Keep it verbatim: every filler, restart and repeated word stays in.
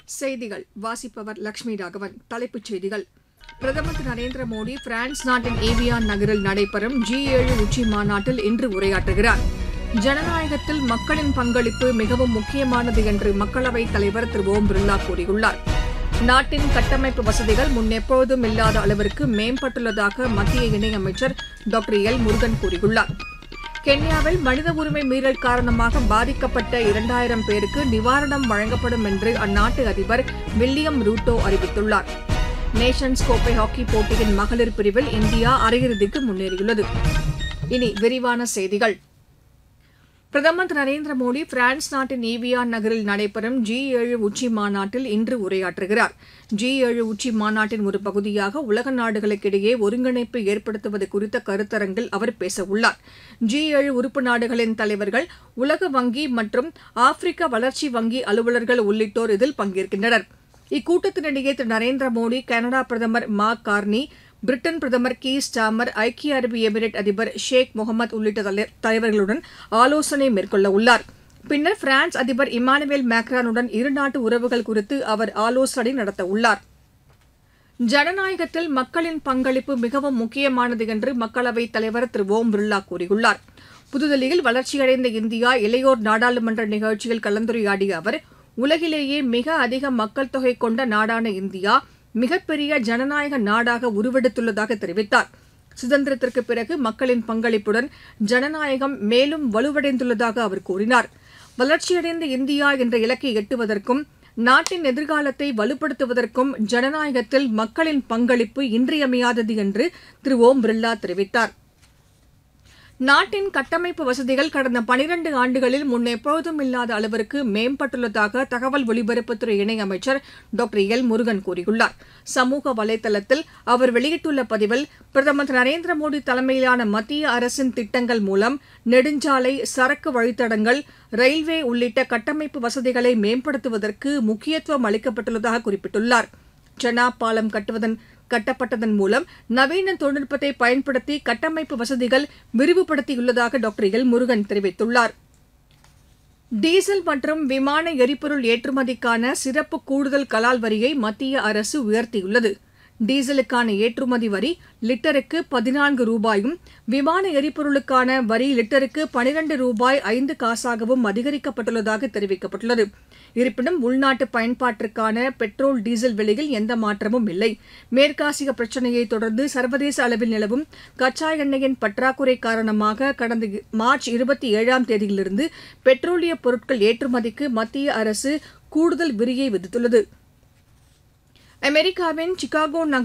செய்திகள் வாசிப்பவர் லட்சுமி ராகவன். தலைப்புச் செய்திகள். பிரதமர் திரு நரேந்திர மோடி பிரான்ஸ் நாட்டின் ஏவியான் நகரில் நடைபெறும் ஜி ஏழு உச்சி மாநாட்டில் இன்று உரையாற்றுகிறார். ஜனநாயகத்தில் மக்களின் பங்களிப்பு மிகவும் முக்கியமானது என்று மக்களவைத் தலைவர் திரு ஓம் பிர்லா கூறியுள்ளார். நாட்டின் கட்டமைப்பு வசதிகள் முன்னெப்போதும் இல்லாத அளவிற்கு மேம்பட்டுள்ளதாக மத்திய இணையமைச்சர் டாக்டர் எல் முருகன் கூறியுள்ளார். கென்யாவில் மனித உரிமை மீறல் காரணமாக பாதிக்கப்பட்ட இரண்டாயிரம் பேருக்கு நிவாரணம் வழங்கப்படும் என்று அந்நாட்டு அதிபர் வில்லியம் ரூட்டோ அறிவித்துள்ளார். நேஷன்ஸ் கோப்பை ஹாக்கி போட்டியின் மகளிர் பிரிவில் இந்தியா அரையிறுதிக்கு முன்னேறியுள்ளது. இனி விரிவான செய்திகள். பிரதமர் திரு நரேந்திர மோடி பிரான்ஸ் நாட்டின் ஈவியான் நகரில் நடைபெறும் ஜி ஏழு உச்சி மாநாட்டில் இன்று உரையாற்றுகிறார். ஜி ஏழு உச்சி மாநாட்டின் ஒரு பகுதியாக உலக நாடுகளுக்கிடையே ஒருங்கிணைப்பை ஏற்படுத்துவது குறித்த கருத்தரங்கில் அவர் பேசவுள்ளார். ஜி ஏழு உறுப்பு நாடுகளின் தலைவர்கள், உலக வங்கி மற்றும் ஆப்பிரிக்க வளர்ச்சி வங்கி அலுவலர்கள் உள்ளிட்டோர் இதில் பங்கேற்கின்றனர். இக்கூட்டத்தினிடையே திரு நரேந்திர மோடி கனடா பிரதமர் மார்க் கார்னி, பிரிட்டன் பிரதமர் கீர் ஸ்டார்மர், ஐக்கிய அரபு எமிரேட் அதிபர் ஷேக் முகமது உள்ளிட்ட தலைவர்களுடன் ஆலோசனை மேற்கொள்ளவுள்ளார். பின்னர் பிரான்ஸ் அதிபர் இமானுவேல் மேக்ரானுடன் இருநாட்டு உறவுகள் குறித்து அவர் ஆலோசனை நடத்தவுள்ளார். ஜனநாயகத்தில் மக்களின் பங்களிப்பு மிகவும் முக்கியமானது என்று மக்களவைத் தலைவர் திரு ஓம் பிர்லா கூறியுள்ளார். புதுதில்லியில் வளர்ச்சியடைந்த இந்தியா இளையோர் நாடாளுமன்ற நிகழ்ச்சியில் கலந்துரையாடிய அவர், உலகிலேயே மிக அதிக மக்கள் தொகை கொண்ட நாடான இந்தியா மிகப்பெரிய ஜனநாயக நாடாக உருவெடுத்துள்ளதாக தெரிவித்தார். சுதந்திரத்திற்கு பிறகு மக்களின் பங்களிப்புடன் ஜனநாயகம் மேலும் வலுவடைந்துள்ளதாக அவர் கூறினார். வளர்ச்சியடைந்த இந்தியா என்ற இலக்கை எட்டுவதற்கும் நாட்டின் எதிர்காலத்தை வலுப்படுத்துவதற்கும் ஜனநாயகத்தில் மக்களின் பங்களிப்பு இன்றியமையாதது என்று திரு ஓம் பிர்லா தெரிவித்தார். நாட்டின் கட்டமைப்பு வசதிகள் கடந்த பனிரண்டு ஆண்டுகளில் முன்னெப்போதும் இல்லாத அளவிற்கு மேம்பட்டுள்ளதாக தகவல் ஒலிபரப்புத்துறை இணையமைச்சர் டாக்டர் எல் முருகன் கூறியுள்ளார். சமூக வலைதளத்தில் அவர் வெளியிட்டுள்ள பதிவில், பிரதமர் திரு நரேந்திர மோடி தலைமையிலான மத்திய அரசின் திட்டங்கள் மூலம் நெடுஞ்சாலை, சரக்கு வழித்தடங்கள், ரயில்வே உள்ளிட்ட கட்டமைப்பு வசதிகளை மேம்படுத்துவதற்கு முக்கியத்துவம் அளிக்கப்பட்டுள்ளதாக குறிப்பிட்டுள்ளார். செனாப் பாலம் கட்டுவதன் கட்டப்பட்டதன் மூலம் நவீன தொழில்நுட்பத்தை பயன்படுத்தி கட்டமைப்பு வசதிகள் விரிவுபடுத்தியுள்ளதாக டாக்டர் எல் முருகன் தெரிவித்துள்ளார். டீசல் மற்றும் விமான எரிபொருள் ஏற்றுமதிக்கான சிறப்பு கூடுதல் கலால் வரியை மத்திய அரசு உயர்த்தியுள்ளது. டீசலுக்கான ஏற்றுமதி வரி லிட்டருக்கு பதினான்கு ரூபாயும், விமான எரிபொருளுக்கான வரி லிட்டருக்கு பனிரண்டு ரூபாய் ஐந்து காசாகவும் அதிகரிக்கப்பட்டுள்ளதாக தெரிவிக்கப்பட்டுள்ளது. இருப்பினும் உள்நாட்டு பயன்பாட்டிற்கான பெட்ரோல், டீசல் விலையில் எந்த மாற்றமும் இல்லை. மேற்காசிய பிரச்சினையை தொடர்ந்து சர்வதேச அளவில் நிலவும் கச்சா எண்ணெயின் பற்றாக்குறை காரணமாக கடந்த மார்ச் இருபத்தி ஏழாம் தேதியிலிருந்து பெட்ரோலிய பொருட்கள் ஏற்றுமதிக்கு மத்திய அரசு கூடுதல் வரியை விதித்துள்ளது. அமெரிக்காவின் சிகாகோ நகர்